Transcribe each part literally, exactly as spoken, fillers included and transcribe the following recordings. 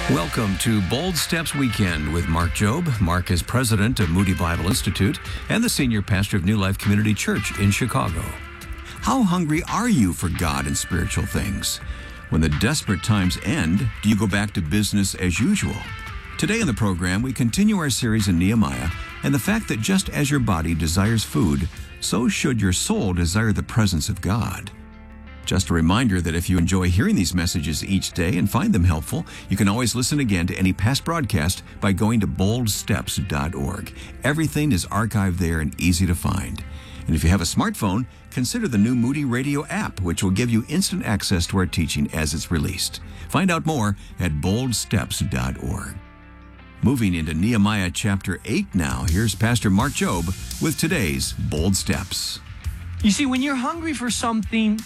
Welcome to Bold Steps Weekend with Mark Jobe. Mark is president of Moody Bible Institute and the senior pastor of New Life Community Church in Chicago. How hungry are you for God and spiritual things? When the desperate times end, do you go back to business as usual? Today in the program, we continue our series in Nehemiah and the fact that just as your body desires food, so should your soul desire the presence of God. Just a reminder that if you enjoy hearing these messages each day and find them helpful, you can always listen again to any past broadcast by going to bold steps dot org. Everything is archived there and easy to find. And if you have a smartphone, consider the new Moody Radio app, which will give you instant access to our teaching as it's released. Find out more at bold steps dot org. Moving into Nehemiah chapter eight now, here's Pastor Mark Jobe with today's Bold Steps. You see, when you're hungry for something,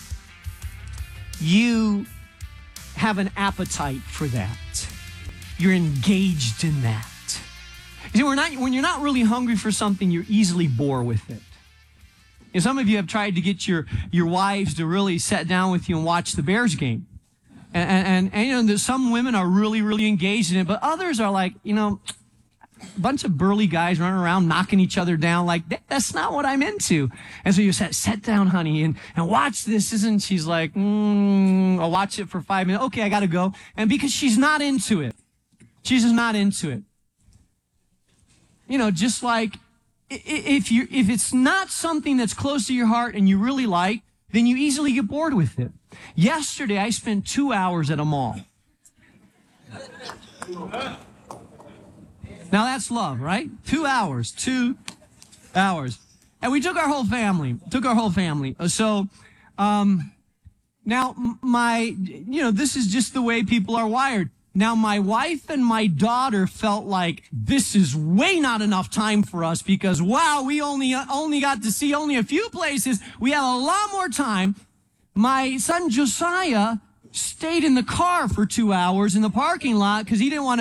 you have an appetite for that. You're engaged in that. You see, we're not, when you're not really hungry for something, you're easily bored with it. And some of you have tried to get your, your wives to really sit down with you and watch the Bears game. And, and, and, and you know, there's some women are really, really engaged in it, but others are like, you know, a bunch of burly guys running around knocking each other down. Like, that, that's not what I'm into. And so you said, sit down, honey, and, and watch this. Isn't she's like, mm, I'll watch it for five minutes. Okay, I got to go. And because she's not into it. She's just not into it. You know, just like if you if it's not something that's close to your heart and you really like, then you easily get bored with it. Yesterday, I spent two hours at a mall. Now that's love, right? Two hours, two hours. And we took our whole family, took our whole family. So, um, now my, you know, this is just the way people are wired. Now my wife and my daughter felt like this is way not enough time for us because, wow, we only, only got to see only a few places. We had a lot more time. My son Josiah stayed in the car for two hours in the parking lot because he didn't want to